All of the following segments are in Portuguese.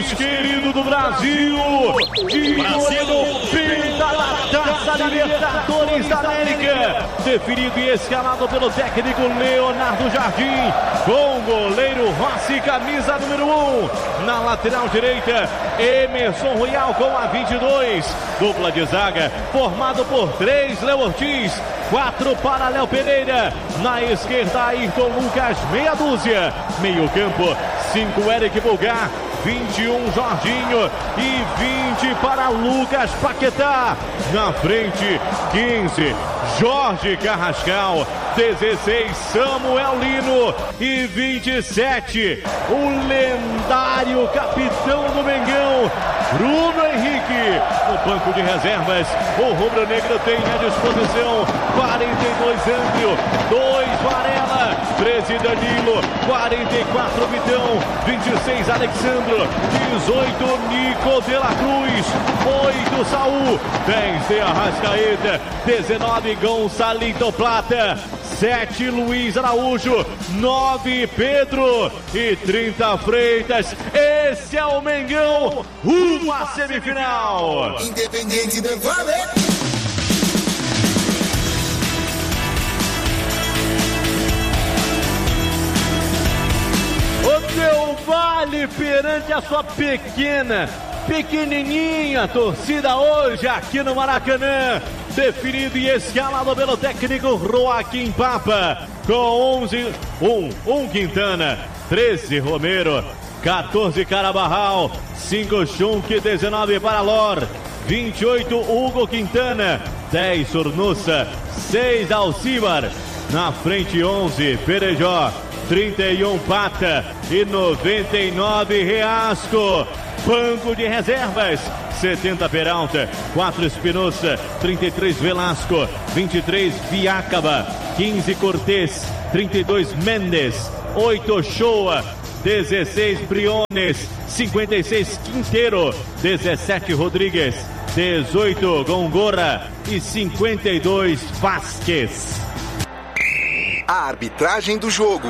mais querido do Brasil, Brasil, pinta da Taça Libertadores da América, definido e escalado pelo técnico Leonardo Jardim, com o goleiro Rossi, camisa número 1, na lateral direita, Emerson Royal com a 22, dupla de zaga, formado por 3, Léo Ortiz, 4 para Léo Pereira, na esquerda Ayrton Lucas, meia dúzia, meio campo, 5 Eric Bulgar, 21 Jorginho e 20 para Lucas Paquetá, na frente 15 Jorge Carrascal, 16 Samuel Lino e 27 o lendário capitão do Mengão, Bruno Henrique. No banco de reservas, o rubro-negro tem à disposição 42 André, 2 Varela, 13 Danilo, 44 Vitão, 26 Alexandro, 18 Nico de la Cruz, 8 Saul, 10 de Arrascaeta, 19 Gonçalito Plata, 7 Luiz Araújo, 9 Pedro e 30 Freitas. Esse é o Mengão rumo à semifinal. Independente do Vale. O Del Valle perante a sua pequenininha torcida hoje aqui no Maracanã, definido e escalado pelo técnico Joaquim Papa, com 1 Quintana, 13 Romero, 14 Carabarral, 5 Schunk, 19 Paralor, 28 Hugo Quintana, 10 Sornosa, 6 Alcibar, na frente 11 Perejó, 31 Pata e 99 Reasco. Banco de reservas, 70 Peralta, 4 Espinosa, 33 Velasco, 23 Viacaba, 15 Cortez, 32 Mendes, 8 Shoa, 16 Briones, 56 Quinteiro, 17 Rodrigues, 18 Gongora e 52 Vasquez. A arbitragem do jogo.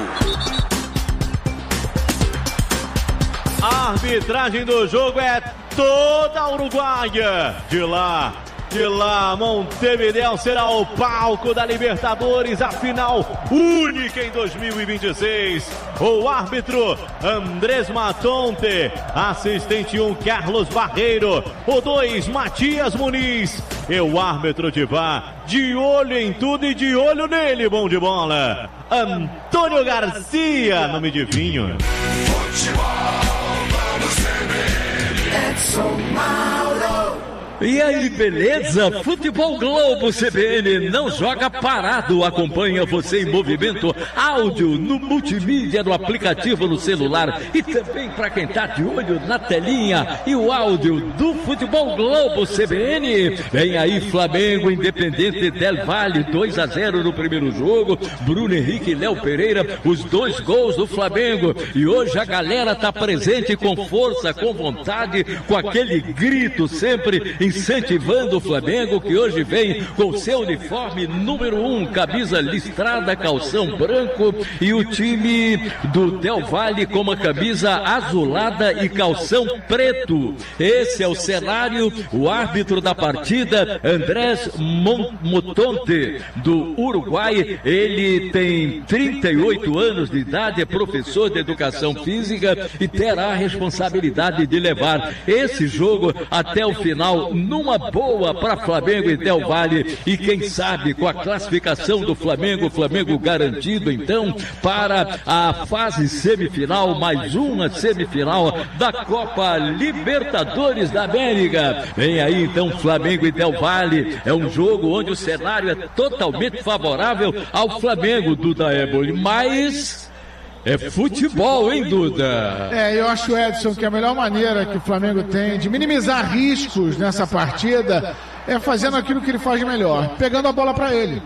A arbitragem do jogo é toda uruguaia. De lá, Montevideo será o palco da Libertadores, a final única em 2026. O árbitro Andrés Matonte, assistente 1 Carlos Barreiro, o 2 Matias Muniz e o árbitro de VAR, de olho em tudo e de olho nele, bom de bola, Antônio Garcia, nome de vinho. E aí, beleza? Futebol Globo CBN não joga parado, acompanha você em movimento, áudio no multimídia, no aplicativo no celular e também para quem tá de olho na telinha e o áudio do Futebol Globo CBN. Vem aí Flamengo, Independente Del Valle, 2-0 no primeiro jogo, Bruno Henrique e Léo Pereira, os 2 gols do Flamengo. E hoje a galera tá presente com força, com vontade, com aquele grito sempre incentivando o Flamengo, que hoje vem com seu uniforme número 1, camisa listrada, calção branco, e o time do Del Valle com uma camisa azulada e calção preto. Esse é o cenário. O árbitro da partida, Andrés Motonte, do Uruguai, ele tem 38 anos de idade, é professor de educação física e terá a responsabilidade de levar esse jogo até o final numa boa para Flamengo e Del Valle, e quem sabe com a classificação do Flamengo, Flamengo garantido então para a fase semifinal, mais uma semifinal da Copa Libertadores da América. Vem aí então Flamengo e Del Valle, é um jogo onde o cenário é totalmente favorável ao Flamengo, Duda Eboli, mas é futebol, hein, Duda? Eu acho, Edson, que a melhor maneira que o Flamengo tem de minimizar riscos nessa partida é fazendo aquilo que ele faz melhor, pegando a bola para ele.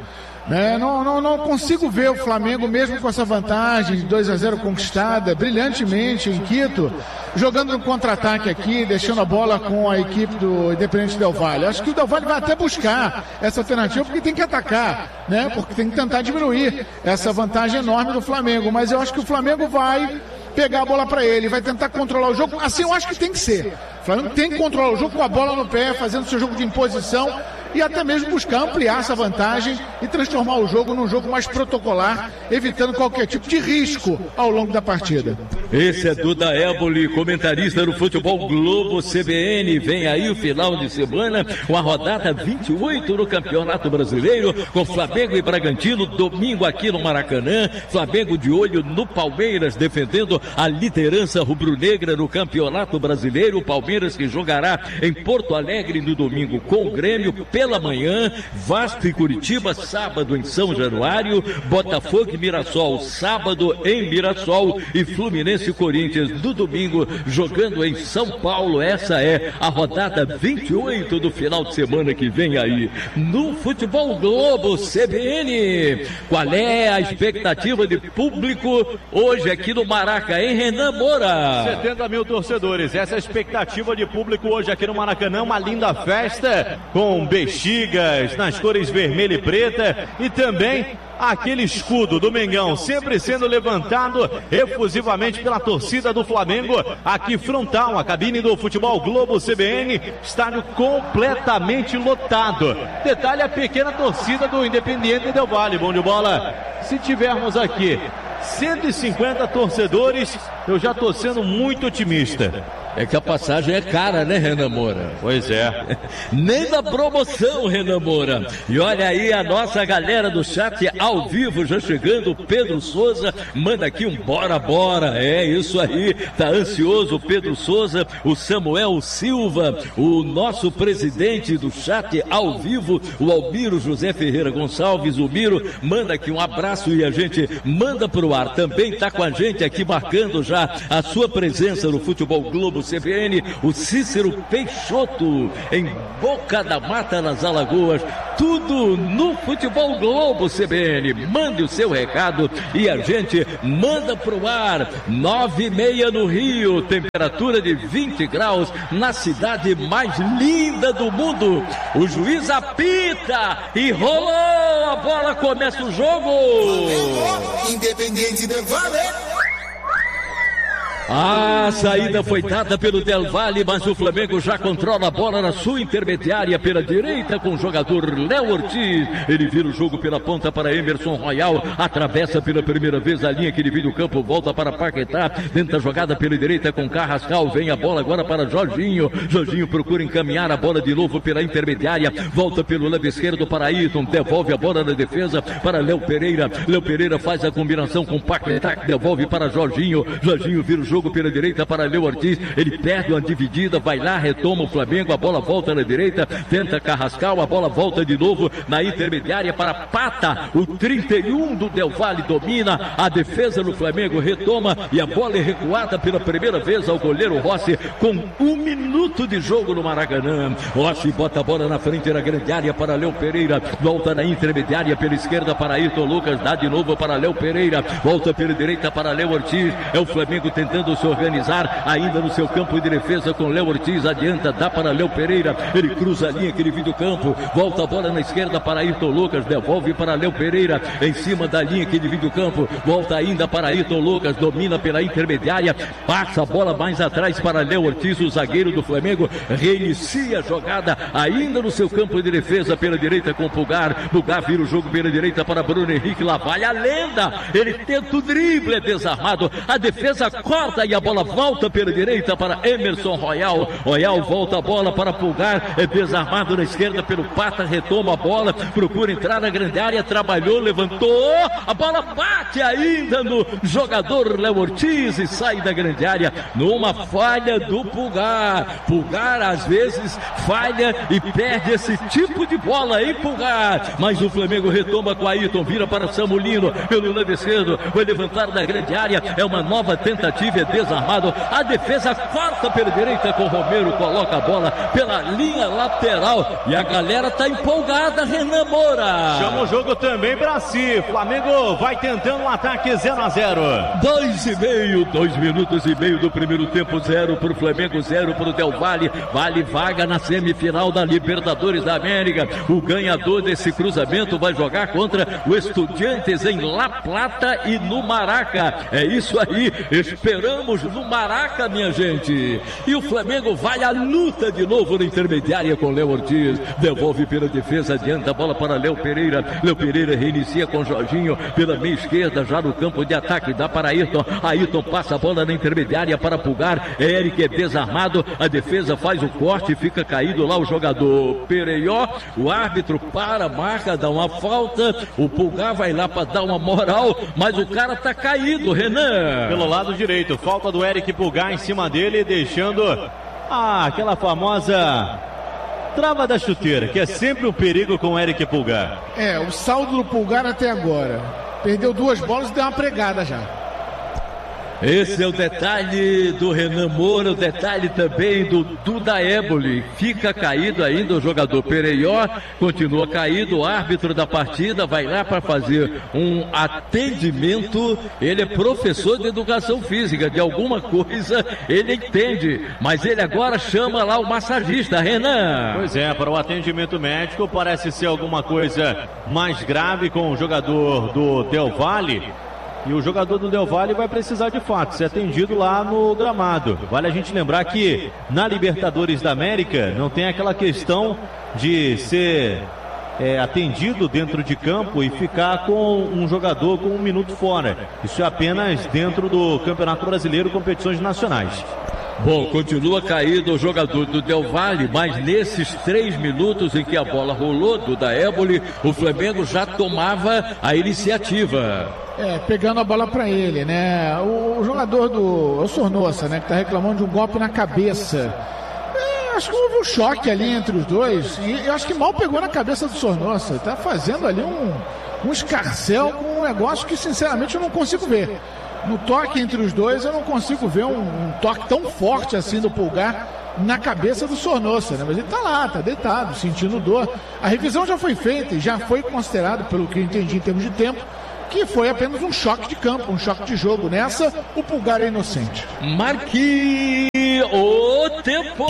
Não consigo ver o Flamengo, mesmo com essa vantagem de 2-0 conquistada brilhantemente em Quito, jogando no contra-ataque aqui, deixando a bola com a equipe do Independente Del Valle. Acho que o Del Valle vai até buscar essa alternativa, porque tem que atacar, porque tem que tentar diminuir essa vantagem enorme do Flamengo. Mas eu acho que o Flamengo vai pegar a bola para ele, vai tentar controlar o jogo. Assim eu acho que tem que ser. O Flamengo tem que controlar o jogo com a bola no pé, fazendo seu jogo de imposição e até mesmo buscar ampliar essa vantagem e transformar o jogo num jogo mais protocolar, evitando qualquer tipo de risco ao longo da partida. Esse é Duda Éboli, comentarista do Futebol Globo CBN. Vem aí o final de semana com a rodada 28 no Campeonato Brasileiro, com Flamengo e Bragantino, domingo aqui no Maracanã. Flamengo de olho no Palmeiras, defendendo a liderança rubro-negra no Campeonato Brasileiro. O Palmeiras que jogará em Porto Alegre no domingo com o Grêmio pela manhã. Vasco e Curitiba sábado em São Januário. Botafogo e Mirassol sábado em Mirassol. E Fluminense e Corinthians no domingo jogando em São Paulo. Essa é a rodada 28 do final de semana que vem aí no Futebol Globo CBN. Qual é a expectativa de público hoje aqui no Maraca, hein, Renan Moura? 70 mil torcedores, essa é a expectativa de público hoje aqui no Maracanã. Uma linda festa com bexigas nas cores vermelha e preta e também aquele escudo do Mengão sempre sendo levantado efusivamente pela torcida do Flamengo aqui frontal, a cabine do Futebol Globo CBN, estádio completamente lotado. Detalhe, a pequena torcida do Independiente Del Valle. Bom de bola, se tivermos aqui 150 torcedores, eu já estou sendo muito otimista. É que a passagem é cara, né, Renan Moura? Pois é. Nem da promoção, Renan Moura. E olha aí a nossa galera do chat ao vivo já chegando. O Pedro Souza manda aqui um bora, bora. É isso aí. Tá ansioso o Pedro Souza. O Samuel Silva, o nosso presidente do chat ao vivo, o Almiro José Ferreira Gonçalves. O Miro manda aqui um abraço e a gente manda pro ar. Também tá com a gente aqui marcando já a sua presença no Futebol Globo CBN, o Cícero Peixoto, em Boca da Mata, nas Alagoas. Tudo no Futebol Globo CBN. Mande o seu recado e a gente manda pro ar. 9:30 no Rio, temperatura de 20 graus na cidade mais linda do mundo. O juiz apita e rolou a bola, começa o jogo. Independiente Del Valle. A saída foi dada pelo Del Valle, mas o Flamengo já controla a bola na sua intermediária pela direita com o jogador Léo Ortiz. Ele vira o jogo pela ponta para Emerson Royal, atravessa pela primeira vez a linha que divide o campo, volta para Paquetá, tenta a jogada pela direita com Carrascal, vem a bola agora para Jorginho. Jorginho procura encaminhar a bola de novo pela intermediária, volta pelo lado esquerdo para Ayrton, devolve a bola na defesa para Léo Pereira. Léo Pereira faz a combinação com Paquetá, devolve para Jorginho. Jorginho vira o jogo pela direita para Léo Ortiz, ele perde uma dividida, vai lá, retoma o Flamengo, a bola volta na direita, tenta Carrascal, a bola volta de novo na intermediária para Pata, o 31 do Del Valle domina a defesa do Flamengo, retoma e a bola é recuada pela primeira vez ao goleiro Rossi com 1 minuto de jogo no Maracanã. Rossi bota a bola na frente da grande área para Léo Pereira, volta na intermediária pela esquerda para Ayrton Lucas, dá de novo para Léo Pereira, volta pela direita para Léo Ortiz, é o Flamengo tentando se organizar ainda no seu campo de defesa com Léo Ortiz, adianta, dá para Léo Pereira, ele cruza a linha que divide o campo, volta a bola na esquerda para Ayrton Lucas, devolve para Léo Pereira, em cima da linha que divide o campo, volta ainda para Ayrton Lucas, domina pela intermediária, passa a bola mais atrás para Léo Ortiz, o zagueiro do Flamengo, reinicia a jogada ainda no seu campo de defesa pela direita com Pulgar, Pulgar vira o jogo pela direita para Bruno Henrique, lá vai a lenda, ele tenta o drible, é desarmado, a defesa corta e a bola volta pela direita para Emerson Royal. Royal volta a bola para Pulgar, é desarmado na esquerda pelo Pata, retoma a bola, procura entrar na grande área, trabalhou, levantou, a bola bate ainda no jogador Léo Ortiz e sai da grande área numa falha do Pulgar. Pulgar às vezes falha e perde esse tipo de bola aí, Pulgar, mas o Flamengo retoma com Ayrton, vira para Samulino pelo lado esquerdo, vai levantar da grande área, é uma nova tentativa, desarmado. A defesa corta pela direita com o Romero, coloca a bola pela linha lateral. E a galera tá empolgada, Renan Moura. Chama o jogo também pra si. Flamengo vai tentando um ataque 0-0. 2 minutos e meio do primeiro tempo. 0 pro Flamengo, 0 pro Del Valle. Vale vaga na semifinal da Libertadores da América. O ganhador desse cruzamento vai jogar contra o Estudiantes em La Plata e no Maraca. É isso aí, esperamos no Maraca, minha gente. E o Flamengo vai à luta de novo na intermediária com Léo Ortiz. Devolve pela defesa, adianta a bola para Léo Pereira. Léo Pereira reinicia com Jorginho pela meia esquerda, já no campo de ataque, dá para Ayrton. Ayrton passa a bola na intermediária para Pulgar. Eric é desarmado, a defesa faz o corte, fica caído lá o jogador Pereió. O árbitro para, marca, dá uma falta. O Pulgar vai lá para dar uma moral, mas o cara tá caído, Renan. Pelo lado direito, falta do Eric Pulgar em cima dele, deixando aquela famosa trava da chuteira, que é sempre um perigo com o Eric Pulgar. O saldo do Pulgar até agora. Perdeu 2 bolas e deu uma pregada já. Esse é o detalhe do Renan Moura, o detalhe também do Duda Éboli. Fica caído ainda o jogador Pereió, continua caído, o árbitro da partida vai lá para fazer um atendimento. Ele é professor de educação física, de alguma coisa ele entende, mas ele agora chama lá o massagista, Renan. Pois é, para o atendimento médico parece ser alguma coisa mais grave com o jogador do Del Valle. E o jogador do Del Valle vai precisar de fato ser atendido lá no gramado. Vale a gente lembrar que na Libertadores da América não tem aquela questão de ser atendido dentro de campo e ficar com um jogador com 1 minuto fora. Isso é apenas dentro do Campeonato Brasileiro, competições nacionais. Bom, continua caído o jogador do Del Valle, mas nesses 3 minutos em que a bola rolou do da Éboli, o Flamengo já tomava a iniciativa. Pegando a bola para ele, né? O jogador do Sornosa, né? Que tá reclamando de um golpe na cabeça. Acho que houve um choque ali entre os dois. E eu acho que mal pegou na cabeça do Sornosa. Tá fazendo ali um escarcéu com um negócio que, sinceramente, eu não consigo ver. No toque entre os dois, eu não consigo ver um toque tão forte assim do Pulgar na cabeça do Sornosa, né? Mas ele tá lá, tá deitado, sentindo dor. A revisão já foi feita e já foi considerado, pelo que eu entendi em termos de tempo, que foi apenas um choque de campo, um choque de jogo. Nessa, o Pulgar é inocente. Marque o tempo!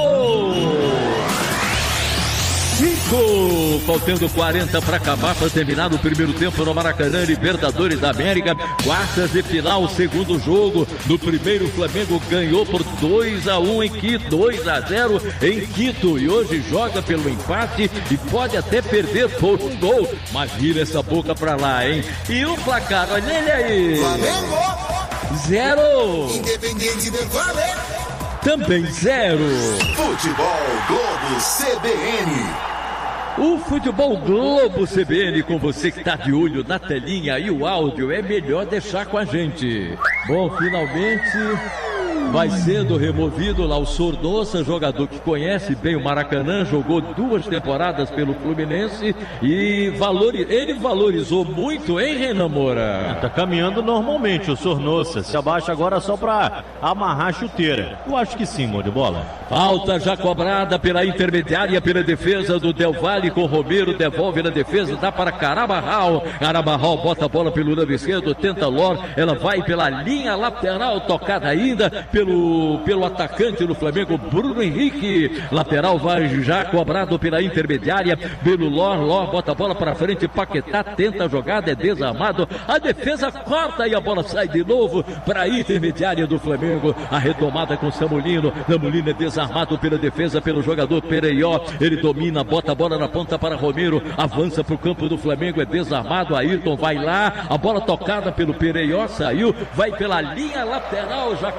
5, faltando 40 para acabar, para terminar o primeiro tempo no Maracanã, Libertadores da América, quartas de final, segundo jogo. No primeiro, o Flamengo ganhou por 2-1 em Quito, 2-0 em Quito, e hoje joga pelo empate e pode até perder por 1 gol, mas vira essa boca para lá, hein? E o placar, olha ele aí! Flamengo 0, Independente del Valle também 0. Futebol Globo CBN. O Futebol Globo CBN com você que está de olho na telinha e o áudio é melhor deixar com a gente. Bom, finalmente vai sendo removido lá o Sornosa, jogador que conhece bem o Maracanã, jogou 2 temporadas pelo Fluminense e ele valorizou muito, hein, Renan Moura? Tá caminhando normalmente o Sornosa, se abaixa agora só para amarrar a chuteira. Eu acho que sim, mão de bola. Falta já cobrada pela intermediária, pela defesa do Del Valle com Romero, devolve na defesa, dá para Carabarral. Carabarral bota a bola pelo lado esquerdo, tenta Lor, ela vai pela linha lateral, tocada ainda pelo atacante do Flamengo, Bruno Henrique. Lateral vai já cobrado pela intermediária, pelo Lor bota a bola para frente, Paquetá tenta a jogada, é desarmado, a defesa corta e a bola sai de novo para a intermediária do Flamengo. A retomada com Samulino, Samulino é desarmado pela defesa, pelo jogador Pereió, ele domina, bota a bola na ponta para Romero, avança para o campo do Flamengo, é desarmado, Ayrton vai lá, a bola tocada pelo Pereió, saiu, vai pela linha lateral, já cobra aí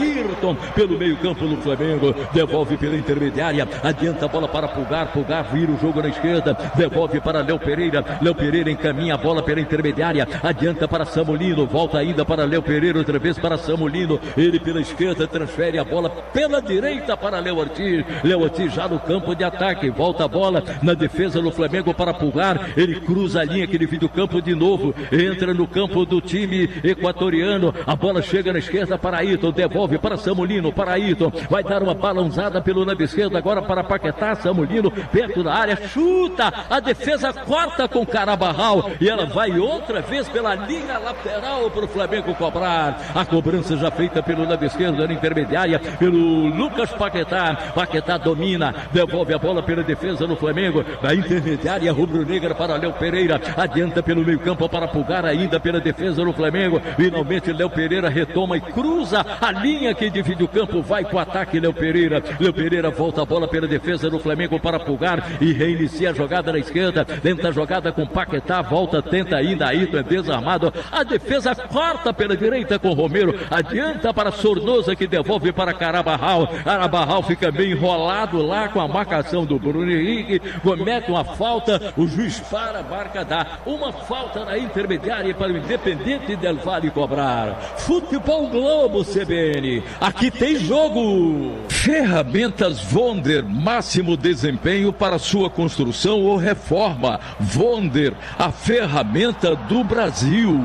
Ayrton pelo meio campo do Flamengo, devolve pela intermediária, adianta a bola para Pulgar vira o jogo na esquerda, devolve para Léo Pereira encaminha a bola pela intermediária, adianta para Samulino, volta ainda para Léo Pereira, outra vez para Samulino, ele pela esquerda transfere a bola pela direita para Léo Ortiz já no campo de ataque, volta a bola na defesa do Flamengo para Pulgar, ele cruza a linha que divide o campo de novo, entra no campo do time equatoriano, a bola chega na esquerda para Ayrton, devolve para Samulino, para Ayrton, vai dar uma balançada pelo lado esquerdo agora para Paquetá, Samulino perto da área, chuta, a defesa corta com Carabarral e ela vai outra vez pela linha lateral para o Flamengo cobrar, a cobrança já feita pelo lado esquerdo na intermediária, pelo Lucas Paquetá domina, devolve a bola pela defesa do Flamengo, a intermediária rubro-negra para Léo Pereira, adianta pelo meio campo para Pulgar ainda pela defesa do Flamengo, finalmente Léo Pereira retoma e cruza a linha que divide o campo, vai com o ataque Léo Pereira volta a bola pela defesa do Flamengo para Pulgar e reinicia a jogada na esquerda, tenta a jogada com Paquetá, volta, tenta ainda, Ayrton é desarmado, a defesa corta pela direita com Romero, adianta para Sornosa que devolve para Carabarral fica bem enrolado lá com a marcação do Bruno Henrique, comete uma falta, o juiz para a marca, dá uma falta na intermediária para o Independente Del Valle cobrar. Futebol Globo CBN, aqui tem jogo. Ferramentas Vonder, máximo desempenho para sua construção ou reforma. Vonder, a ferramenta do Brasil.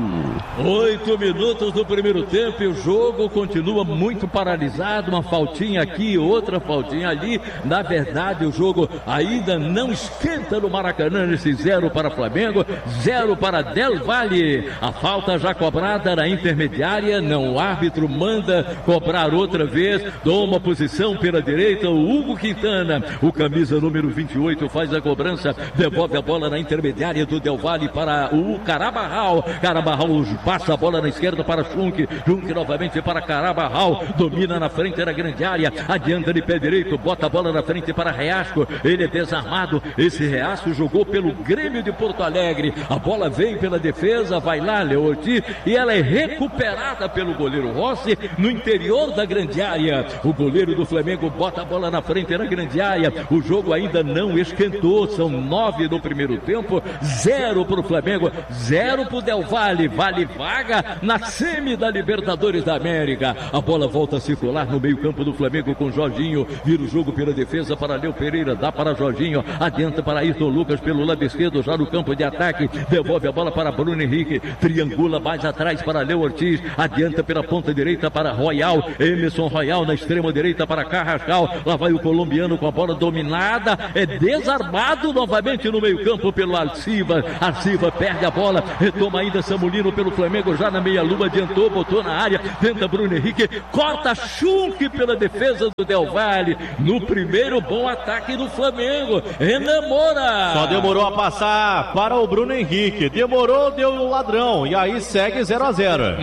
8 minutos do primeiro tempo e o jogo continua muito paralisado, uma faltinha aqui, outra faltinha ali, na verdade o jogo ainda não esquenta no Maracanã, nesse 0 para Flamengo, 0 para Del Valle, a falta já cobrada na intermediária, não, o árbitro manda cobrar outra vez, toma posição pela direita, o Hugo Quintana, o camisa número 28 faz a cobrança, devolve a bola na intermediária do Del Valle para o Carabarral passa a bola na esquerda para Schunk novamente para Carabarral, domina na frente da grande área, adianta de pé direito, bota a bola na frente para Reasco, ele é desarmado, esse Reasco jogou pelo Grêmio de Porto Alegre, a bola vem pela defesa, vai lá Léo Ortiz e ela é recuperada pelo goleiro Rossi no interior da grande área, o goleiro do Flamengo bota a bola na frente da grande área, o jogo ainda não esquentou, são 9 no primeiro tempo, 0 para o Flamengo, 0 para o Del Valle, vale vaga na semi da Libertadores da América, a bola volta a circular no meio campo do Flamengo com Jorginho, vira o jogo pela defesa para Léo Pereira, dá para Jorginho, adianta para Ayrton Lucas pelo lado esquerdo, já no campo de ataque, devolve a bola para Bruno Henrique, triangula mais atrás para Léo Ortiz, adianta pela ponta direita para Royal, Emerson Royal na extrema direita para Carrascal, lá vai o colombiano com a bola dominada, é desarmado novamente no meio campo pelo Arciva perde a bola, retoma ainda Samulino pelo Flamengo, já na meia-lua, adiantou, botou na área, tenta Bruno Henrique, corta Schunk pela defesa do Del Valle, no primeiro bom ataque do Flamengo, Renan Moura. Só demorou a passar para o Bruno Henrique, demorou, deu o ladrão, e aí segue 0-0.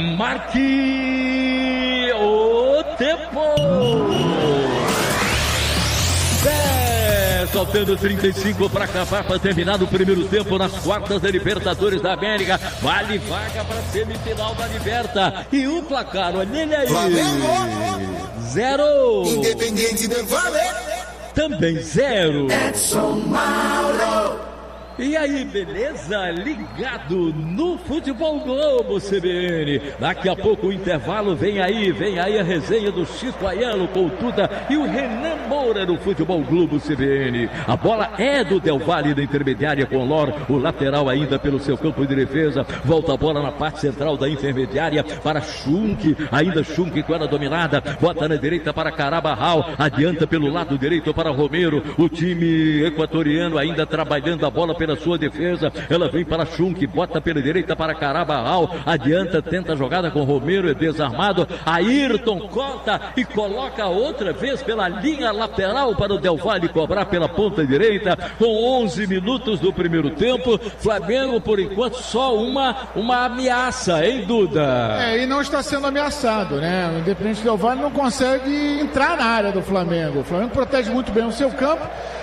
Marque o tempo. Faltando 35 para acabar, para terminar o primeiro tempo nas quartas da Libertadores da América. Vale vaga para semifinal da Liberta. E o placar, olha ele aí. Flamengo 0. Independente Del Valle também 0. Edson Mauro. E aí, beleza? Ligado no Futebol Globo CBN. Daqui a pouco o intervalo, vem aí a resenha do Chico Aiello, Coutuda e o Renan Moura no Futebol Globo CBN. A bola é do Del Valle da intermediária com Lor, o lateral ainda pelo seu campo de defesa. Volta a bola na parte central da intermediária para Schunk, ainda Schunk com ela dominada, bota na direita para Carabarral, adianta pelo lado direito para Romero, o time equatoriano ainda trabalhando a bola pela sua defesa, ela vem para Schunk, bota pela direita para Carabarral, adianta, tenta a jogada com Romero, é desarmado, Ayrton corta e coloca outra vez pela linha lateral para o Del Valle cobrar pela ponta direita, com 11 minutos do primeiro tempo, Flamengo por enquanto só uma ameaça, hein, Duda? E não está sendo ameaçado, né? O Independente Del Valle não consegue entrar na área do Flamengo, o Flamengo protege muito bem o seu campo,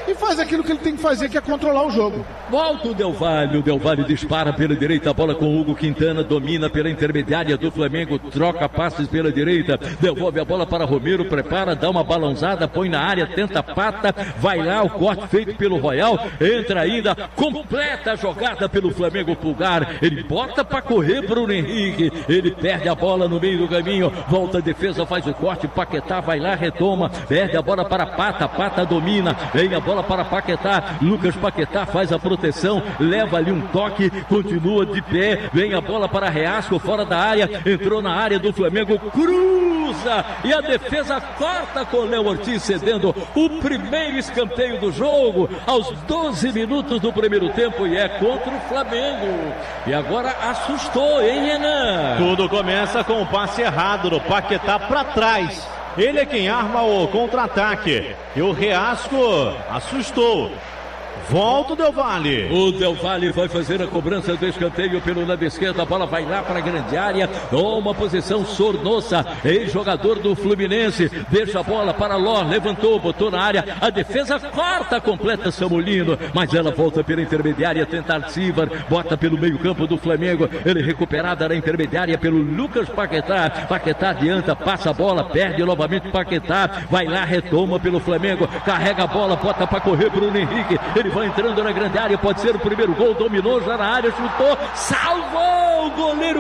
e faz aquilo que ele tem que fazer, que é controlar o jogo. Volta o Del Valle dispara pela direita, a bola com Hugo Quintana, domina pela intermediária do Flamengo, troca passes pela direita, devolve a bola para Romero, prepara, dá uma balãozada, põe na área, tenta a pata, vai lá, o corte feito pelo Royal, entra ainda, completa a jogada pelo Flamengo. Pulgar, ele bota para correr Bruno Henrique, ele perde a bola no meio do caminho, volta a defesa, faz o corte, Paquetá vai lá, retoma, perde a bola para Pata, Pata domina, vem a bola para Paquetá, Lucas Paquetá faz a proteção, leva ali um toque, continua de pé, vem a bola para Reasco, fora da área, entrou na área do Flamengo, cruza, e a defesa corta com Léo Ortiz, cedendo o primeiro escanteio do jogo, aos 12 minutos do primeiro tempo, e é contra o Flamengo. E agora assustou, hein, Renan? Tudo começa com um passe errado do Paquetá para trás. Ele é quem arma o contra-ataque. E o Reasco assustou. Volta o Del Valle. O Del Valle vai fazer a cobrança do escanteio pelo lado esquerdo. A bola vai lá para a grande área. Toma posição Sornosa, ex-jogador do Fluminense. Deixa a bola para Ló. Levantou, botou na área. A defesa corta, completa Samulino. Mas ela volta pela intermediária. Tenta Arcibar. Bota pelo meio-campo do Flamengo. Ele recuperada na intermediária pelo Lucas Paquetá. Paquetá adianta, passa a bola, perde novamente Paquetá. Vai lá, retoma pelo Flamengo. Carrega a bola, bota para correr Bruno Henrique. Ele vai entrando na grande área, pode ser o primeiro gol, dominou já na área, chutou, salvou o goleiro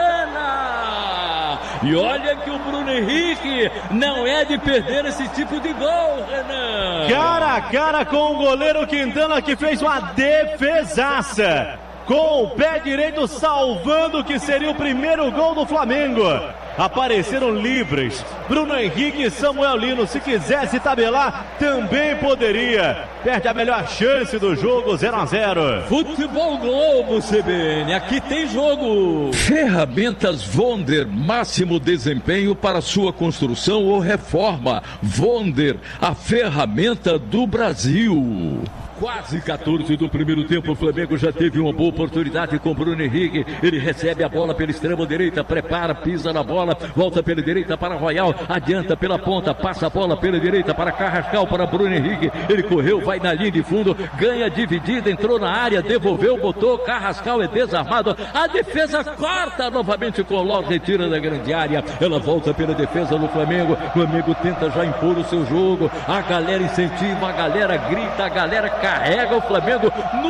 Quintana! E olha que o Bruno Henrique não é de perder esse tipo de gol, Renan! Cara a cara com o goleiro Quintana, que fez uma defesaça, com o pé direito salvando o que seria o primeiro gol do Flamengo. Apareceram livres Bruno Henrique e Samuel Lino. Se quisesse tabelar, também poderia. Perde a melhor chance do jogo, 0-0. Futebol Globo, CBN, aqui tem jogo. Ferramentas Vonder, máximo desempenho para sua construção ou reforma. Vonder, a ferramenta do Brasil. Quase 14 do primeiro tempo, o Flamengo já teve uma boa oportunidade com Bruno Henrique. Ele recebe a bola pela extrema direita, prepara, pisa na bola, volta pela direita para Royal, adianta pela ponta, passa a bola pela direita para Carrascal, para Bruno Henrique. Ele correu, vai na linha de fundo, ganha dividida, entrou na área, devolveu, botou, Carrascal é desarmado. A defesa corta novamente com o Ló, retira da grande área. Ela volta pela defesa do Flamengo. O Flamengo tenta já impor o seu jogo. A galera incentiva, a galera grita, a galera carrega o Flamengo no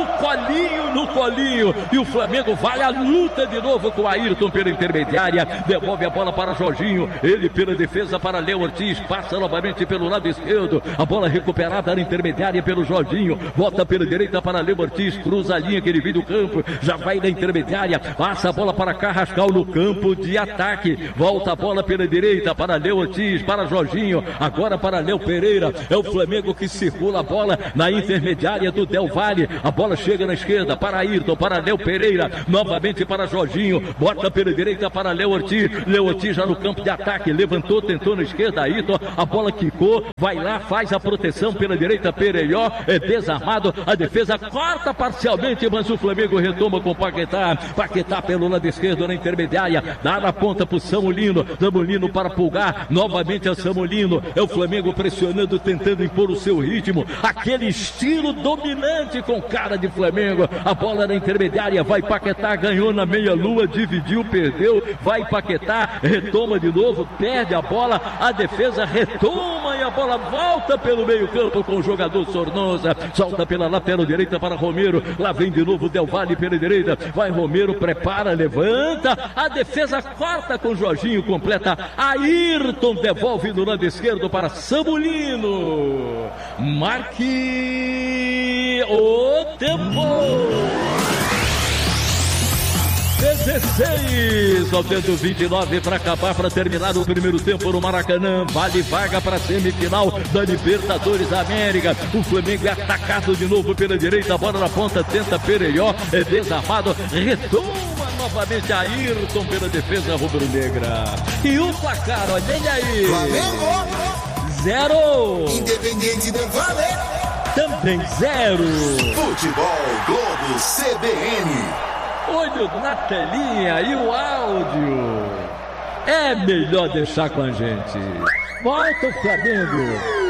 colinho, e o Flamengo vai à luta de novo com o Ayrton pela intermediária, devolve a bola para Jorginho, ele pela defesa para Léo Ortiz, passa novamente pelo lado esquerdo, a bola recuperada na intermediária pelo Jorginho, volta pela direita para Léo Ortiz, cruza a linha que ele viu do campo, já vai na intermediária, passa a bola para Carrascal no campo de ataque, volta a bola pela direita para Léo Ortiz, para Jorginho, agora para Léo Pereira, é o Flamengo que circula a bola na intermediária do Del Valle, a bola chega na esquerda para Ayrton, para Léo Pereira, novamente para Jorginho, bota pela direita para Léo Ortiz já no campo de ataque, levantou, tentou na esquerda, Ayrton, a bola quicou, vai lá, faz a proteção pela direita, Pereió, é desarmado, a defesa corta parcialmente, mas o Flamengo retoma com Paquetá pelo lado esquerdo na intermediária, dá na ponta para o Samulino para Pulgar, novamente a Samulino, é o Flamengo pressionando, tentando impor o seu ritmo, aquele estilo dominante com cara de Flamengo, a bola na intermediária, vai Paquetá, ganhou na meia-lua, dividiu, perdeu, vai Paquetá, retoma de novo, perde a bola, a defesa retoma e a bola volta pelo meio-campo com o jogador Sornosa, solta pela lateral direita para Romero, lá vem de novo Del Valle pela direita, vai Romero, prepara, levanta, a defesa corta com Jorginho, completa, Ayrton devolve no lado esquerdo para Samulino, marque o tempo. 16, faltando 29 para acabar, para terminar o primeiro tempo no Maracanã. Vale vaga para a semifinal da Libertadores da América. O Flamengo é atacado de novo pela direita, a bola na ponta, tenta Pereió, é desarmado, retoma novamente Ayrton pela defesa rubro-negra. E o placar, olha aí. Flamengo 0. Independiente del Valle também 0. Futebol Globo CBN. Olho na telinha e o áudio. É melhor deixar com a gente. Volta o Flamengo.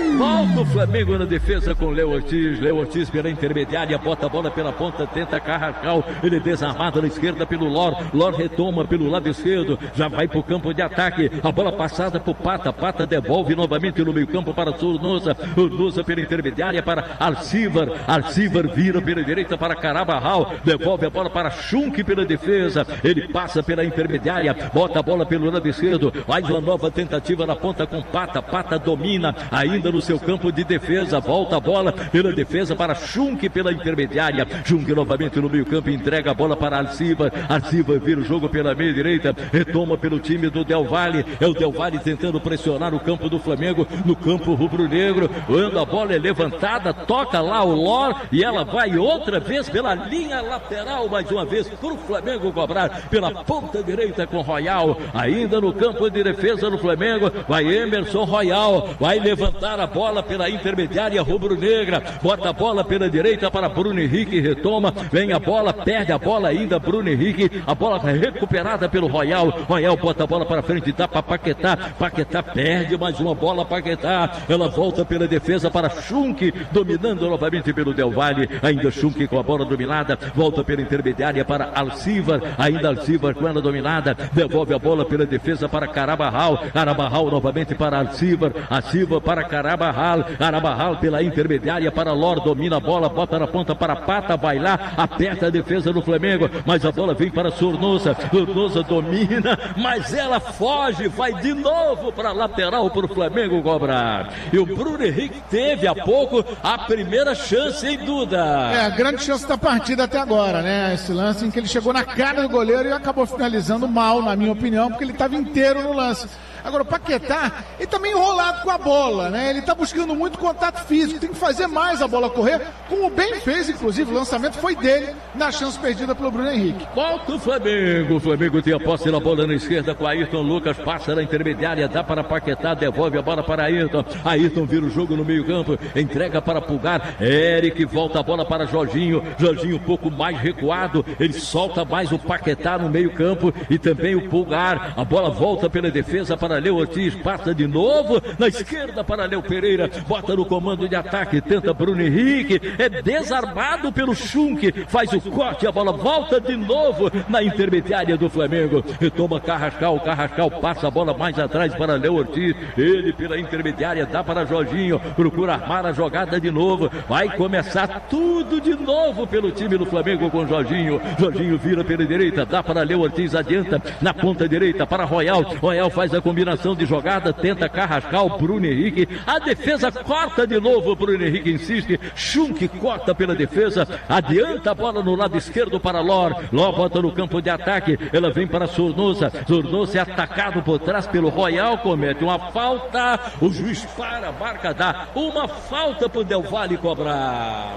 Volta o Flamengo na defesa com Léo Ortiz. Léo Ortiz pela intermediária, bota a bola pela ponta, tenta Carrascal. Ele desarmado na esquerda pelo Lor. Lor retoma pelo lado esquerdo, já vai pro campo de ataque. A bola passada pro Pata. Pata devolve novamente no meio campo para Sornosa. Sornosa pela intermediária para Alcivar. Alcivar vira pela direita para Carabarral. Devolve a bola para Schunk pela defesa. Ele passa pela intermediária, bota a bola pelo lado esquerdo. Mais uma nova tentativa na ponta com Pata. Pata domina ainda no seu campo de defesa. Volta a bola pela defesa para Schunk pela intermediária. Schunk novamente no meio campo, entrega a bola para Alcivar. Alcivar vira o jogo pela meia direita, retoma pelo time do Del Valle. É o Del Valle tentando pressionar o campo do Flamengo, no campo rubro-negro. Quando a bola é levantada, toca lá o Lor e ela vai outra vez pela linha lateral, mais uma vez para o Flamengo cobrar pela ponta direita com Royal. Ainda no campo de defesa do Flamengo, vai Emerson Royal, vai levantar a bola pela intermediária rubro-negra, bota a bola pela direita para Bruno Henrique, retoma, vem a bola, perde a bola ainda Bruno Henrique, a bola recuperada pelo Royal. Royal bota a bola para frente, dá para Paquetá. Paquetá perde mais uma bola, Paquetá, ela volta pela defesa para Schunk, dominando novamente pelo Del Valle. Ainda Schunk com a bola dominada, volta pela intermediária para Alcivar, ainda Alcivar com ela dominada, devolve a bola pela defesa para Carabarral. Carabarral novamente para Alcivar, Alcivar para Carabarral, Carabarral pela intermediária para Lor, domina a bola, bota na ponta para Pata, vai lá, aperta a defesa do Flamengo, mas a bola vem para Sornosa. Sornosa domina, mas ela foge, vai de novo para a lateral para o Flamengo cobrar. E o Bruno Henrique teve há pouco a primeira chance, hein, Duda? A grande chance da partida até agora, né? Esse lance em que ele chegou na cara do goleiro e acabou finalizando mal, na minha opinião, porque ele estava inteiro no lance. Agora o Paquetá, ele tá meio enrolado com a bola, né? Ele tá buscando muito contato físico, tem que fazer mais a bola correr, como bem fez, inclusive, o lançamento foi dele na chance perdida pelo Bruno Henrique. Volta o Flamengo, o Flamengo tem a posse na bola na esquerda com Ayrton Lucas, passa na intermediária, dá para Paquetá, devolve a bola para Ayrton. Ayrton vira o jogo no meio campo, entrega para Pulgar, Eric volta a bola para Jorginho, Jorginho um pouco mais recuado, ele solta mais o Paquetá no meio campo e também o Pulgar, a bola volta pela defesa para Léo Ortiz, passa de novo na esquerda para Léo Pereira, bota no comando de ataque, tenta Bruno Henrique, é desarmado pelo Schunk, faz o corte, a bola volta de novo na intermediária do Flamengo, retoma Carrascal, Carrascal passa a bola mais atrás para Léo Ortiz, ele pela intermediária dá para Jorginho, procura armar a jogada de novo, vai começar tudo de novo pelo time do Flamengo com Jorginho, Jorginho vira pela direita, dá para Léo Ortiz, adianta na ponta direita para Royal, Royal faz a combinação de jogada, tenta Carrascal, Bruno Henrique, a defesa corta de novo, Bruno Henrique insiste, Schunk corta pela defesa, adianta a bola no lado esquerdo para Lor, Lor bota no campo de ataque, ela vem para Sornosa, Sornosa é atacado por trás pelo Royal, comete uma falta, o juiz para, marca, dá uma falta pro Del Valle cobrar,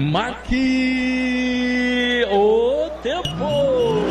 marque o tempo.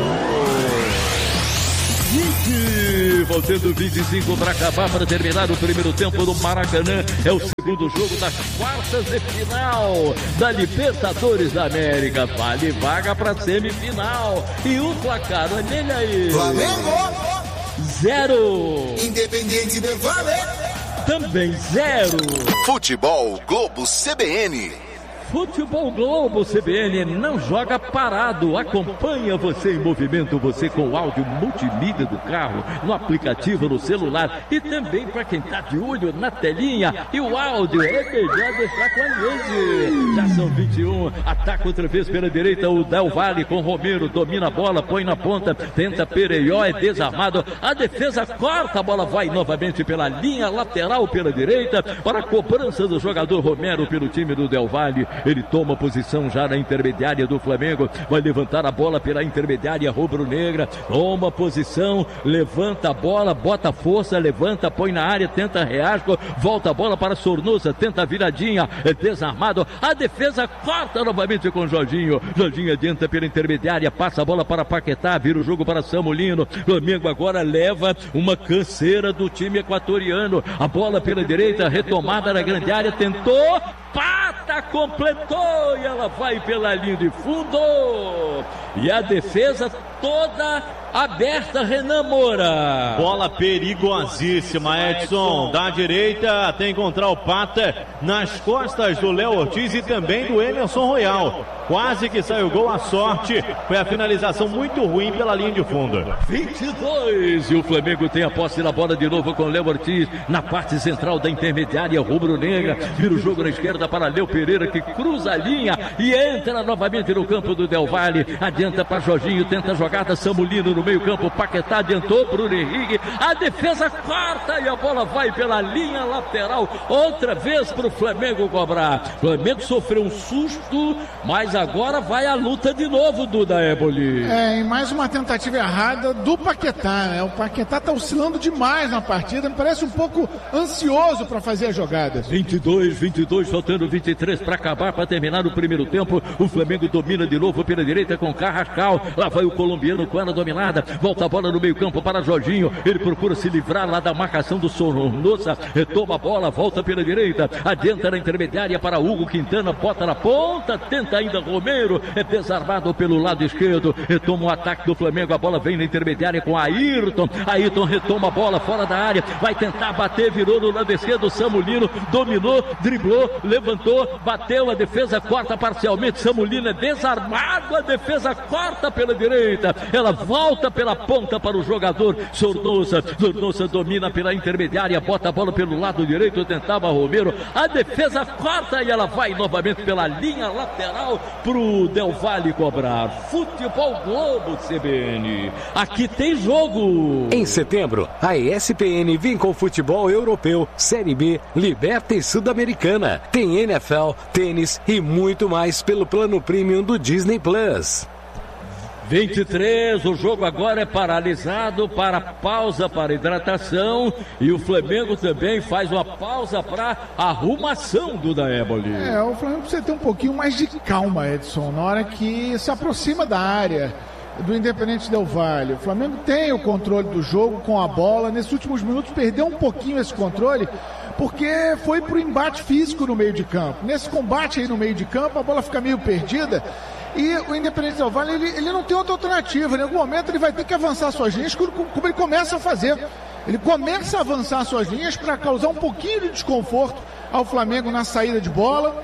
20, faltando 25 para acabar, para terminar o primeiro tempo do Maracanã. É o segundo jogo das quartas de final da Libertadores da América. Vale vaga para semifinal. E o placar, olha ele aí. Flamengo 0. Independiente del Valle também 0. Futebol Globo CBN. Futebol Globo CBN não joga parado, acompanha você em movimento, você com o áudio multimídia do carro, no aplicativo, no celular e também para quem está de olho na telinha. E o áudio é melhor deixar com a gente. Já são 21, ataca outra vez pela direita o Del Valle com Romero, domina a bola, põe na ponta, tenta Pereió, é desarmado, a defesa corta, a bola vai novamente pela linha lateral pela direita, para a cobrança do jogador Romero pelo time do Del Valle. Ele toma posição já na intermediária do Flamengo, vai levantar a bola pela intermediária rubro-negra, toma posição, levanta a bola, bota força, levanta, põe na área, tenta reasco, volta a bola para Sornosa, tenta a viradinha, é desarmado, a defesa corta novamente com Jorginho, Jorginho adianta pela intermediária, passa a bola para Paquetá, vira o jogo para Samulino, Flamengo agora leva uma canseira do time equatoriano, a bola pela direita, retomada na grande área, tentou, Pata completou e ela vai pela linha de fundo. E a defesa toda aberta, Renan Moura. Bola perigosíssima, Edson. Da direita, até encontrar o Pata nas costas do Léo Ortiz e também do Emerson Royal. Quase que saiu o gol, a sorte foi a finalização muito ruim pela linha de fundo. 22, e o Flamengo tem a posse da bola de novo com o Léo Ortiz na parte central da intermediária rubro-negra. Vira o jogo na esquerda para Léo Pereira, que cruza a linha e entra novamente no campo do Del Valle. Adianta para Jorginho, tenta a jogada, Samulino no meio campo, Paquetá adiantou, Bruno Henrique, a defesa corta e a bola vai pela linha lateral, outra vez para o Flamengo cobrar. Flamengo sofreu um susto, mas agora vai a luta de novo, Duda Éboli. Em mais uma tentativa errada do Paquetá, né? O Paquetá tá oscilando demais na partida, me parece um pouco ansioso para fazer as jogadas. 22, faltando 23 para acabar, para terminar o primeiro tempo. O Flamengo domina de novo pela direita com Carrascal, lá vai o colombiano com ela dominada, volta a bola no meio campo para Jorginho, ele procura se livrar lá da marcação do Sornosa, retoma a bola, volta pela direita, adianta na intermediária para Hugo Quintana, bota na ponta, tenta ainda Romero, é desarmado pelo lado esquerdo, retoma o ataque do Flamengo, a bola vem na intermediária com Ayrton retoma a bola fora da área, vai tentar bater, virou no lado esquerdo, Samulino dominou, driblou, levantou, bateu, a defesa corta parcialmente, Samulino é desarmado, a defesa corta pela direita, ela volta pela ponta para o jogador Sornosa domina pela intermediária, bota a bola pelo lado direito, tentava Romero, a defesa corta e ela vai novamente pela linha lateral pro Del Valle cobrar. Futebol Globo CBN, aqui tem jogo. Em setembro, a ESPN vem com futebol europeu, Série B, Liberta e Sul-Americana. Tem NFL, tênis e muito mais pelo plano premium do Disney Plus. 23, o jogo agora é paralisado para pausa para hidratação e o Flamengo também faz uma pausa para arrumação do Éboli. O Flamengo precisa ter um pouquinho mais de calma, Edson, na hora que se aproxima da área do Independente Del Valle. O Flamengo tem o controle do jogo com a bola, nesses últimos minutos perdeu um pouquinho esse controle, porque foi pro embate físico no meio de campo. Nesse combate aí no meio de campo, a bola fica meio perdida. E o Independente Del Valle, ele não tem outra alternativa. Em algum momento ele vai ter que avançar suas linhas, como ele começa a fazer. Ele começa a avançar suas linhas para causar um pouquinho de desconforto ao Flamengo na saída de bola.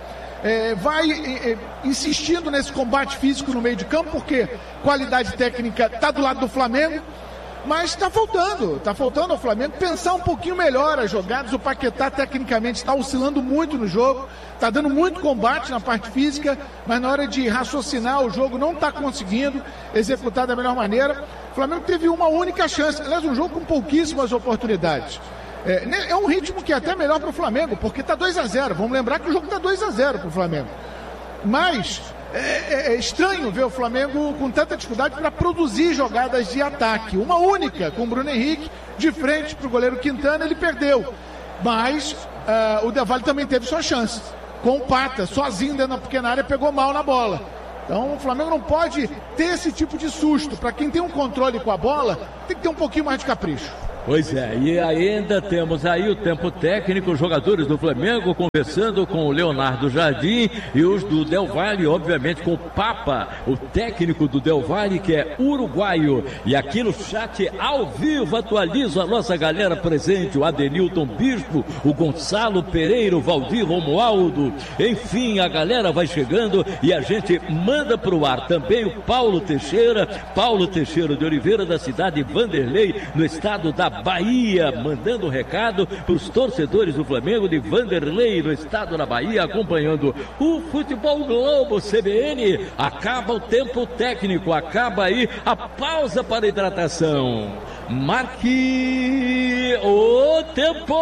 Vai insistindo nesse combate físico no meio de campo, porque qualidade técnica está do lado do Flamengo. Mas está faltando ao Flamengo pensar um pouquinho melhor as jogadas. O Paquetá tecnicamente está oscilando muito no jogo, está dando muito combate na parte física, mas na hora de raciocinar o jogo não está conseguindo executar da melhor maneira. O Flamengo teve uma única chance, aliás, um jogo com pouquíssimas oportunidades. É um ritmo que é até melhor para o Flamengo, porque está 2-0. Vamos lembrar que o jogo está 2-0 para o Flamengo. Mas é estranho ver o Flamengo com tanta dificuldade para produzir jogadas de ataque. Uma única, com o Bruno Henrique, de frente para o goleiro Quintana, ele perdeu. Mas o Del Valle também teve sua chance. Com o Pata, sozinho dentro da pequena área, pegou mal na bola. Então o Flamengo não pode ter esse tipo de susto. Para quem tem um controle com a bola, tem que ter um pouquinho mais de capricho. Pois é, e ainda temos aí o tempo técnico, os jogadores do Flamengo conversando com o Leonardo Jardim e os do Del Valle, obviamente com o Papa, o técnico do Del Valle, que é uruguaio. E aqui no chat, ao vivo, atualizo a nossa galera presente, o Adenilton Bispo, o Gonçalo Pereira, o Valdir Romualdo, enfim, a galera vai chegando e a gente manda pro ar também o Paulo Teixeira de Oliveira, da cidade de Vanderlei, no estado da Bahia, mandando um recado para os torcedores do Flamengo de Vanderlei, no estado da Bahia, acompanhando o Futebol Globo CBN. Acaba o tempo técnico, acaba aí a pausa para hidratação. Marque o tempo!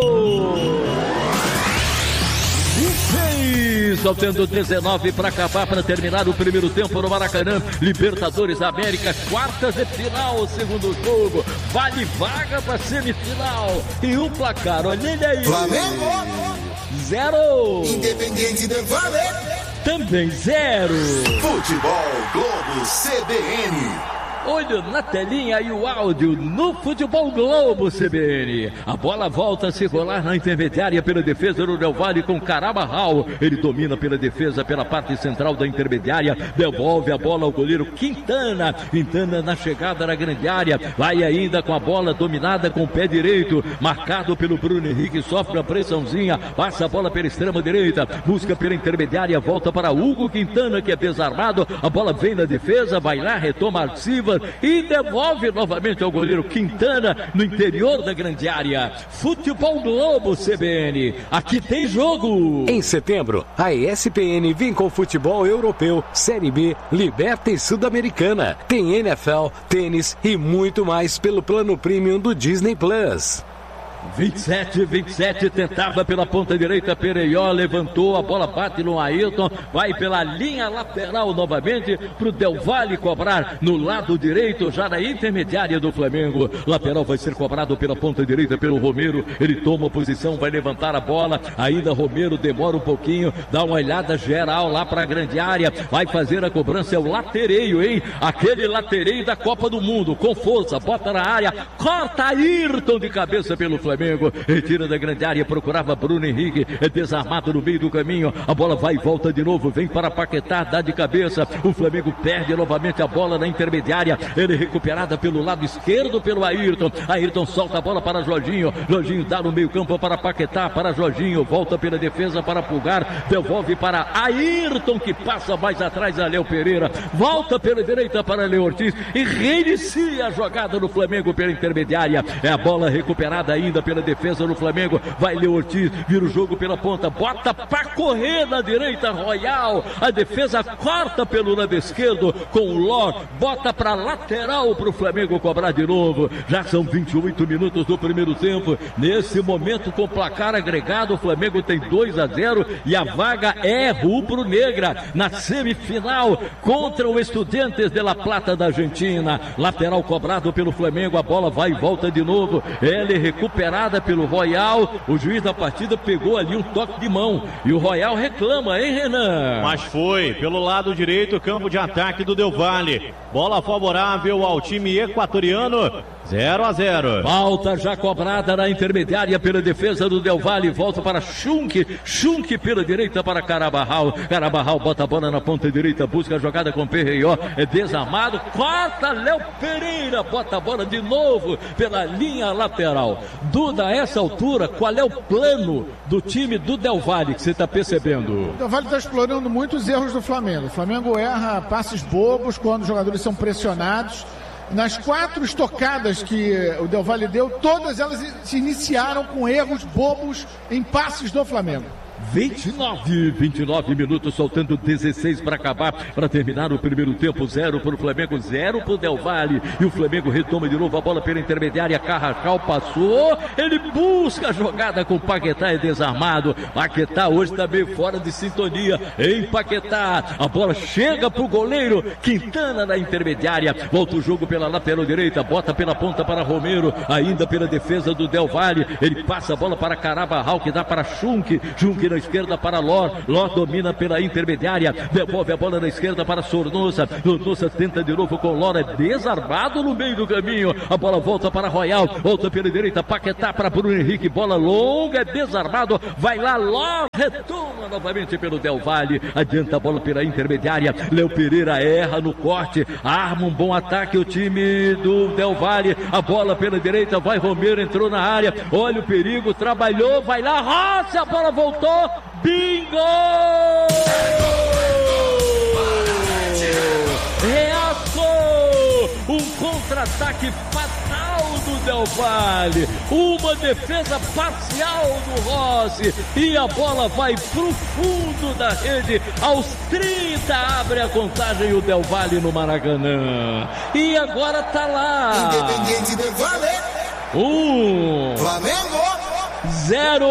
26, faltando 19 para acabar, para terminar o primeiro tempo no Maracanã. Libertadores da América, quartas de final, segundo jogo, vale vaga para semifinal. E o placar, olha ele aí. Flamengo 0. Independente Del Valle também 0. Futebol Globo CBN. Olho na telinha e o áudio no Futebol Globo CBN. A bola volta a se rolar na intermediária pela defesa do Del Valle com Carabarral. Ele domina pela defesa, pela parte central da intermediária. Devolve a bola ao goleiro Quintana. Quintana na chegada na grande área. Vai ainda com a bola dominada com o pé direito. Marcado pelo Bruno Henrique. Sofre a pressãozinha. Passa a bola pela extrema direita. Busca pela intermediária. Volta para Hugo Quintana, que é desarmado. A bola vem na defesa. Vai lá, retoma Arcivar e devolve novamente ao goleiro Quintana no interior da grande área. Futebol Globo CBN. Aqui tem jogo. Em setembro, a ESPN vem com futebol europeu, Série B, Liberta e Sul-Americana. Tem NFL, tênis e muito mais pelo plano premium do Disney Plus. 27, tentava pela ponta direita, Pereió levantou, a bola bate no Ayrton, vai pela linha lateral novamente pro Del Valle cobrar no lado direito, já na intermediária do Flamengo. Lateral vai ser cobrado pela ponta direita pelo Romero, ele toma posição, vai levantar a bola, ainda Romero demora um pouquinho, dá uma olhada geral lá pra grande área, vai fazer a cobrança, é o latereio, hein? Aquele latereio da Copa do Mundo, com força, bota na área, corta Ayrton de cabeça pelo Flamengo. Retira da grande área, procurava Bruno Henrique, é desarmado no meio do caminho, a bola vai e volta de novo, vem para Paquetá, dá de cabeça, o Flamengo perde novamente a bola na intermediária, ele recuperada pelo lado esquerdo pelo Ayrton, Ayrton solta a bola para Jorginho, Jorginho dá no meio campo para Paquetá, para Jorginho, volta pela defesa para Pulgar, devolve para Ayrton, que passa mais atrás a Léo Pereira, volta pela direita para Léo Ortiz e reinicia a jogada do Flamengo pela intermediária, é a bola recuperada ainda pela defesa do Flamengo, vai Léo Ortiz, vira o jogo pela ponta, bota pra correr na direita, Royal, a defesa corta pelo lado esquerdo com o Ló, bota pra lateral pro Flamengo cobrar de novo, já são 28 minutos do primeiro tempo, nesse momento com placar agregado, o Flamengo tem 2-0 e a vaga é rubro-negra na semifinal contra o Estudiantes de La Plata da Argentina, lateral cobrado pelo Flamengo, a bola vai e volta de novo, ele recuperada pelo Royal, o juiz da partida pegou ali um toque de mão e o Royal reclama, hein, Renan? Mas foi pelo lado direito, campo de ataque do Del Valle, bola favorável ao time equatoriano, 0-0. Falta já cobrada na intermediária pela defesa do Del Valle, volta para Schunk pela direita para Carabarral bota a bola na ponta direita, busca a jogada com Pereió, é desarmado, corta Léo Pereira, bota a bola de novo pela linha lateral. Duda, a essa altura, qual é o plano do time do Del Valle que você está percebendo? O Del Valle está explorando muitos erros do Flamengo. O Flamengo erra passes bobos quando os jogadores são pressionados. Nas 4 estocadas que o Del Valle deu, todas elas se iniciaram com erros bobos em passes do Flamengo. 29 minutos, soltando 16 para acabar, para terminar o primeiro tempo, 0 para o Flamengo, 0 para o Del Valle, e o Flamengo retoma de novo a bola pela intermediária, Carrascal passou, ele busca a jogada com Paquetá, é desarmado, Paquetá hoje está meio fora de sintonia, em Paquetá, a bola chega para o goleiro, Quintana na intermediária, volta o jogo pela lateral direita, bota pela ponta para Romero, ainda pela defesa do Del Valle, ele passa a bola para Carabarral, que dá para Schunk na esquerda para Ló domina pela intermediária, devolve a bola na esquerda para Sornosa tenta de novo com Ló, é desarmado no meio do caminho, a bola volta para Royal, volta pela direita, Paquetá para Bruno Henrique, bola longa, é desarmado, vai lá Ló, retoma novamente pelo Del Valle, adianta a bola pela intermediária, Léo Pereira erra no corte, arma um bom ataque o time do Del Valle, a bola pela direita, vai Romero, entrou na área, olha o perigo, trabalhou, vai lá, Rossi, a bola voltou, bingo! Reaçou! Um contra-ataque fatal do Del Valle, uma defesa parcial do Rossi e a bola vai pro fundo da rede, aos 30 abre a contagem o Del Valle no Maracanã. E agora tá lá. Independiente Del Valle. Flamengo. 0.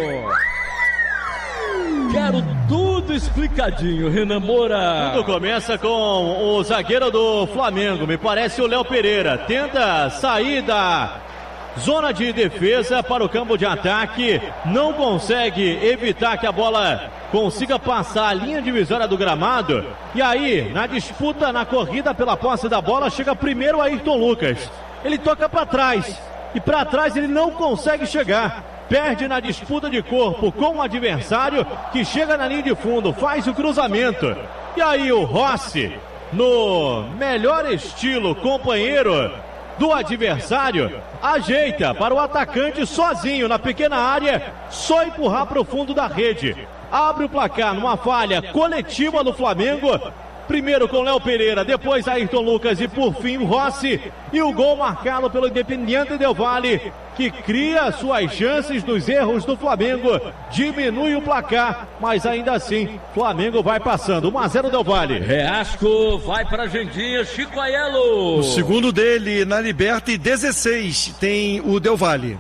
Quero tudo explicadinho, Renan Moura. Tudo começa com o zagueiro do Flamengo, me parece o Léo Pereira. Tenta sair zona de defesa para o campo de ataque, não consegue evitar que a bola consiga passar a linha divisória do gramado, e aí, na disputa, na corrida pela posse da bola, chega primeiro Ayrton Lucas. Ele toca para trás, e para trás ele não consegue chegar. Perde na disputa de corpo com o adversário, que chega na linha de fundo, faz o cruzamento. E aí o Rossi, no melhor estilo companheiro do adversário, ajeita para o atacante sozinho na pequena área, só empurrar para o fundo da rede. Abre o placar numa falha coletiva do Flamengo. Primeiro com Léo Pereira, depois Ayrton Lucas e por fim o Rossi. E o gol marcado pelo Independiente Del Valle, que cria suas chances dos erros do Flamengo. Diminui o placar, mas ainda assim, Flamengo vai passando. 1-0 Del Valle. Reasco vai para a agendinha, Chico Aiello. O segundo dele na Liberty, 16, tem o Del Valle.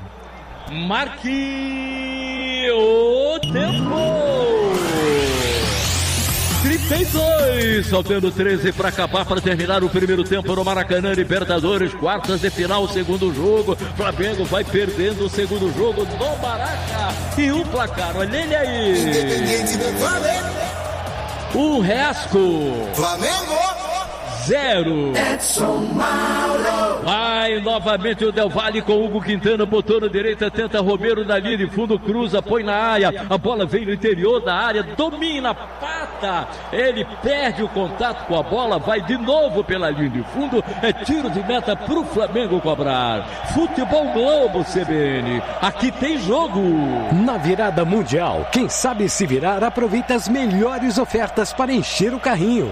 Marque o tempo. 32, faltando 13 para acabar, para terminar o primeiro tempo no Maracanã, Libertadores, quartas de final, segundo jogo. Flamengo vai perdendo o segundo jogo no Maraca. E o placar, olha ele aí. Independiente Del Valle. O Reasco. Flamengo. 0. Edson Mauro. Vai novamente o Del Valle com Hugo Quintana, botou na direita, tenta Romero na linha de fundo, cruza, põe na área, a bola vem no interior da área, domina, pata, ele perde o contato com a bola, vai de novo pela linha de fundo, é tiro de meta pro Flamengo cobrar. Futebol Globo CBN, aqui tem jogo. Na virada mundial, quem sabe se virar aproveita as melhores ofertas para encher o carrinho.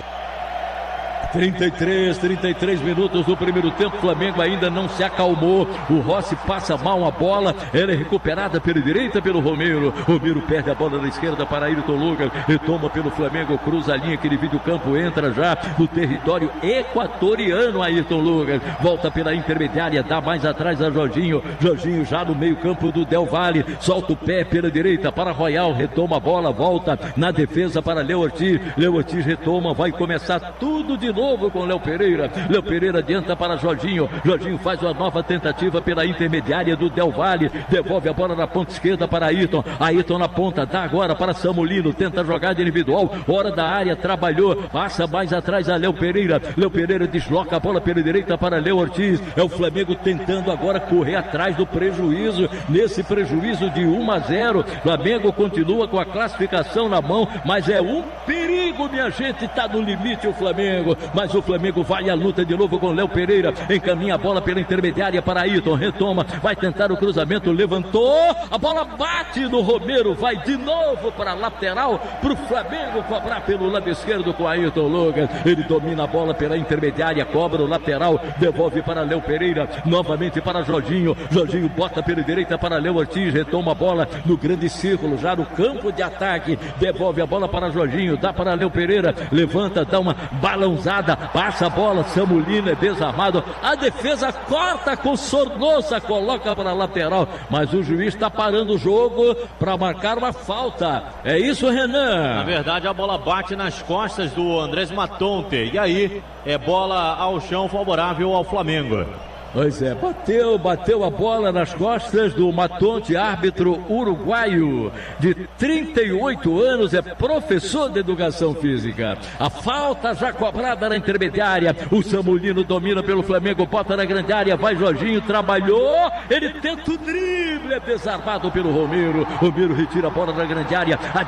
33 minutos do primeiro tempo, Flamengo ainda não se acalmou, o Rossi passa mal a bola, ela é recuperada pela direita pelo Romero perde a bola na esquerda para Ayrton Lucas, retoma pelo Flamengo, cruza a linha que divide o campo, entra já no território equatoriano Ayrton Lucas, volta pela intermediária, dá mais atrás a Jorginho já no meio campo do Del Valle, solta o pé pela direita para Royal, retoma a bola, volta na defesa para Léo Ortiz retoma, vai começar tudo de novo com Léo Pereira adianta para Jorginho faz uma nova tentativa pela intermediária do Del Valle, devolve a bola na ponta esquerda para Ayrton na ponta, dá agora para Samulino, tenta jogada individual, hora da área, trabalhou, passa mais atrás a Léo Pereira desloca a bola pela direita para Léo Ortiz, é o Flamengo tentando agora correr atrás do prejuízo, nesse prejuízo de 1-0, Flamengo continua com a classificação na mão, mas é um perigo, minha gente, tá no limite o Flamengo, mas o Flamengo vai à luta de novo com Léo Pereira, encaminha a bola pela intermediária para Ayrton, retoma, vai tentar o cruzamento, levantou, a bola bate no Romero, vai de novo para a lateral, para o Flamengo cobrar pelo lado esquerdo com Ayrton Lucas, ele domina a bola pela intermediária, cobra o lateral, devolve para Léo Pereira, novamente para Jorginho bota pela direita para Léo Ortiz, retoma a bola no grande círculo, já no campo de ataque, devolve a bola para Jorginho, dá para Léo Pereira, levanta, dá uma balãozada, passa a bola, Samulino é desarmado, a defesa corta com Sornosa, coloca para a lateral, mas o juiz está parando o jogo para marcar uma falta, é isso, Renan? Na verdade a bola bate nas costas do Andrés Matonte, e aí é bola ao chão favorável ao Flamengo. Pois é, bateu a bola nas costas do Matonte, árbitro uruguaio de 38 anos, é professor de educação física. A falta já cobrada na intermediária, o Samulino domina pelo Flamengo, bota na grande área, vai Jorginho, trabalhou, ele tenta o drible, é desarmado pelo Romero retira a bola na grande área,